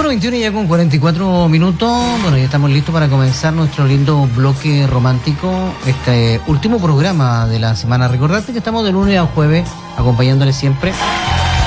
21 ya con 44 minutos. Bueno, ya estamos listos para comenzar nuestro lindo bloque romántico. Este último programa de la semana. Recordarte que estamos de lunes a jueves acompañándoles siempre